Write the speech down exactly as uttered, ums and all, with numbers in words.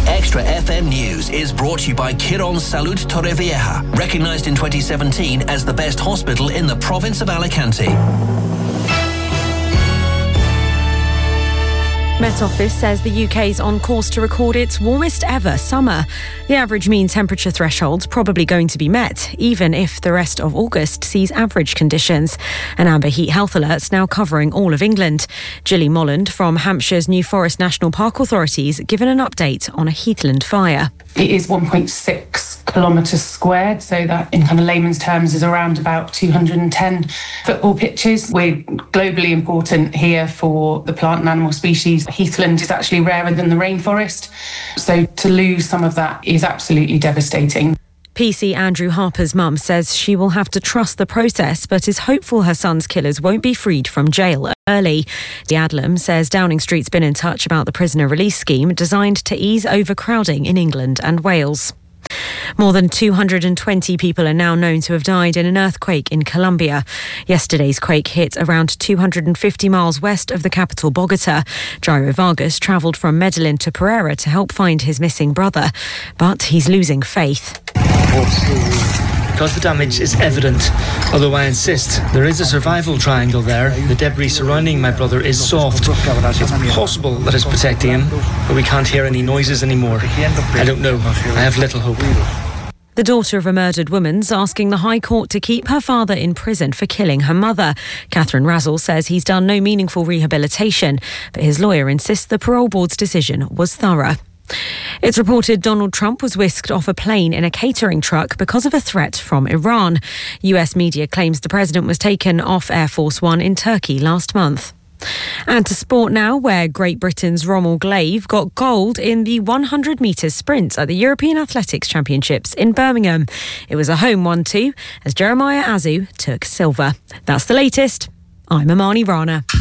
Extra F M News is brought to you by Quirón Salud Torrevieja, recognised in twenty seventeen as the best hospital in the province of Alicante. Met Office says the U K's on course to record its warmest ever summer. The average mean temperature threshold's probably going to be met, even if the rest of August sees average conditions. An amber heat health alert's now covering all of England. Gilly Molland from Hampshire's New Forest National Park authorities given an update on a heathland fire. It is one point six kilometres squared, so that in kind of layman's terms is around about two hundred ten football pitches. We're globally important here for the plant and animal species. Heathland is actually rarer than the rainforest, so to lose some of that is absolutely devastating. P C Andrew Harper's mum says she will have to trust the process, but is hopeful her son's killers won't be freed from jail early. The Adlam says Downing Street's been in touch about the prisoner release scheme designed to ease overcrowding in England and Wales. More than two hundred twenty people are now known to have died in an earthquake in Colombia. Yesterday's quake hit around two hundred fifty miles west of the capital, Bogota. Jairo Vargas travelled from Medellin to Pereira to help find his missing brother, but he's losing faith. Because the damage is evident, although I insist there is a survival triangle there. The debris surrounding my brother is soft. It's possible that it's protecting him, but we can't hear any noises anymore. I don't know. I have little hope. The daughter of a murdered woman's asking the High Court to keep her father in prison for killing her mother. Catherine Razzle says he's done no meaningful rehabilitation, but his lawyer insists the parole board's decision was thorough. It's reported Donald Trump was whisked off a plane in a catering truck because of a threat from Iran. U S media claims the president was taken off Air Force One in Turkey last month. And to sport now, where Great Britain's Rommel Glaive got gold in the one hundred metres sprint at the European Athletics Championships in Birmingham. It was a home one two as Jeremiah Azu took silver. That's the latest. I'm Amani Rana.